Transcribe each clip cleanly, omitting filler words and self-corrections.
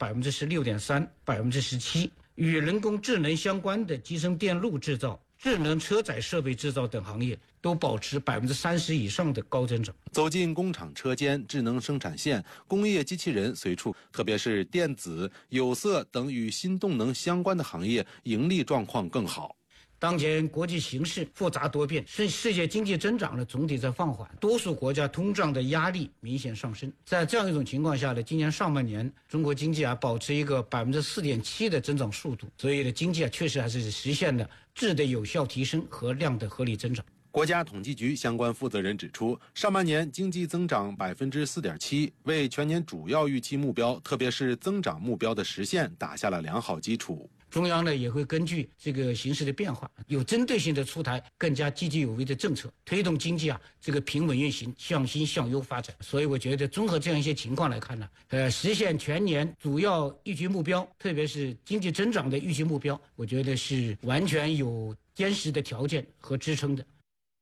16.3%、17%。与人工智能相关的集成电路制造、智能车载设备制造等行业都保持30%以上的高增长。 走进工厂车间、智能生产线、工业机器人随处，特别是电子、有色等与新动能相关的行业，盈利状况更好。 当前国际形势复杂多变，世界经济增长呢总体在放缓，多数国家通胀的压力明显上升。在这样一种情况下呢，今年上半年中国经济保持一个4.7%的增长速度，所以呢经济确实还是实现了质的有效提升和量的合理增长。 国家统计局相关负责人指出，上半年经济增长4.7%，为全年主要预期目标，特别是增长目标的实现打下了良好基础。 中央呢也会根据这个形势的变化，有针对性的出台更加积极有为的政策，推动经济这个平稳运行，向新向优发展。所以我觉得综合这样一些情况来看呢，实现全年主要预期目标，特别是经济增长的预期目标，我觉得是完全有坚实的条件和支撑的。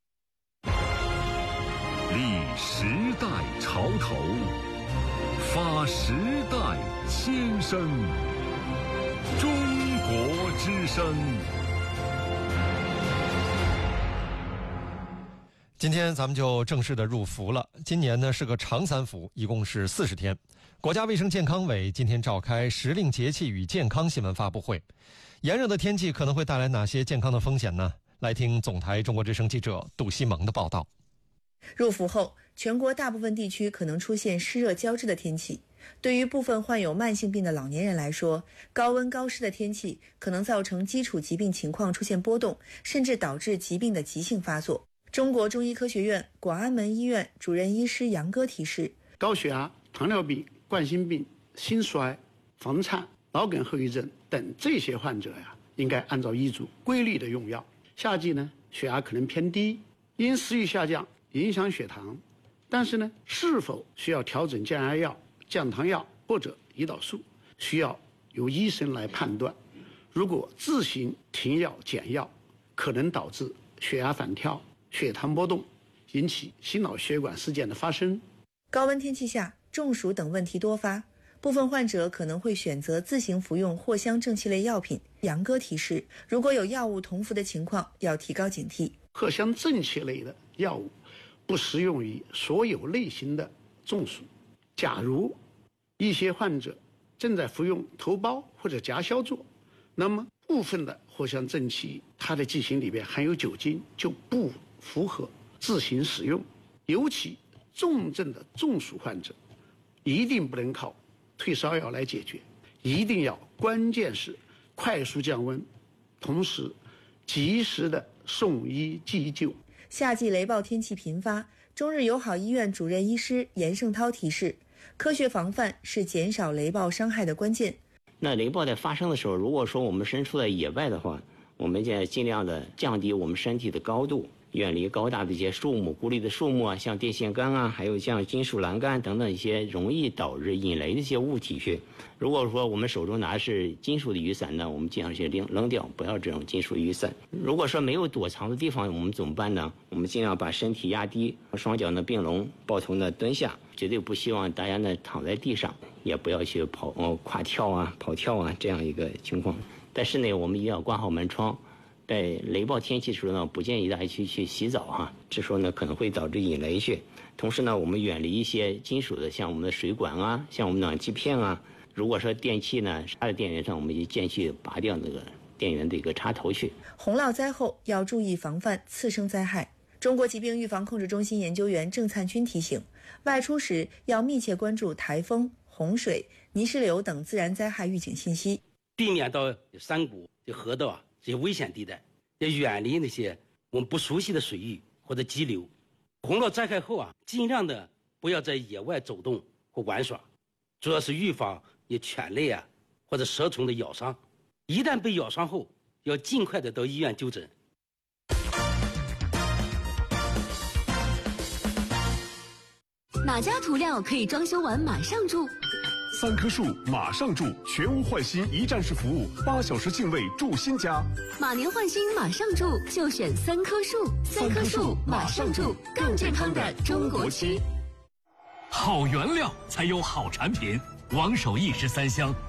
立时代潮头，发时代先声。中国之声。 今天咱们就正式的入伏了。今年呢是个长三伏，一共是40天。国家卫生健康委今天召开时令节气与健康新闻发布会。炎热的天气可能会带来哪些健康的风险呢？来听总台中国之声记者杜西蒙的报道。 入伏后，全国大部分地区可能出现湿热交织的天气。对于部分患有慢性病的老年人来说，高温高湿的天气可能造成基础疾病情况出现波动，甚至导致疾病的急性发作。中国中医科学院广安门医院主任医师杨哥提示， 高血压、糖尿病、冠心病、心衰、房颤、脑梗后遗症等这些患者应该按照医嘱规律的用药。夏季呢，血压可能偏低，因食欲下降影响血糖，但是呢，是否需要调整降压药、降糖药或者胰岛素，需要由医生来判断。如果自行停药减药，可能导致血压反跳、血糖波动，引起心脑血管事件的发生。 高温天气下，中暑等问题多发，部分患者可能会选择自行服用藿香正气类药品。杨哥提示，如果有药物同服的情况，要提高警惕。 藿香正气类的药物不适用于所有类型的中暑。假如一些患者正在服用头孢或者夹消作，那么部分的藿香正气它的剂型里边含有酒精，就不符合自行使用。尤其重症的中暑患者，一定不能靠退烧药来解决，一定要关键是快速降温，同时及时的送医急救。 夏季雷暴天气频发，中日友好医院主任医师严胜涛提示，科学防范是减少雷暴伤害的关键。 那雷暴在发生的时候，如果说我们身处在野外的话，我们就尽量的降低我们身体的高度，远离高大的一些树木、孤立的树木像电线杆还有像金属栏杆等等一些容易导致引雷的一些物体去。如果说我们手中拿的是金属的雨伞呢，我们尽量去扔掉，不要这种金属雨伞。如果说没有躲藏的地方，我们怎么办呢？我们尽量把身体压低，双脚呢并拢，抱头呢蹲下，绝对不希望大家呢躺在地上，也不要去跨跳跑跳这样一个情况。在室内我们一定要关好门窗。在雷暴天气的时候呢，不建议大家去洗澡这时候呢可能会导致引雷去。同时呢，我们远离一些金属的，像我们的水管像我们暖气片如果说电器呢插在电源上，我们就建议拔掉那个电源的一个插头去。 洪涝灾后要注意防范次生灾害。中国疾病预防控制中心研究员郑灿军提醒，外出时要密切关注台风、洪水、泥石流等自然灾害预警信息， 避免到山谷、河道这些危险地带，要远离那些我们不熟悉的水域或者激流。洪涝灾害后尽量的不要在野外走动或玩耍，主要是预防犬类或者蛇虫的咬伤。一旦被咬伤后，要尽快的到医院就诊。 哪家涂料可以装修完马上住 ？3棵树马上住，全屋换新一站式服务，8小时净位住新家。 马年换新马上住，就选3棵树。3棵树马上住，更健康的中国吃。 好原料才有好产品，王守义13香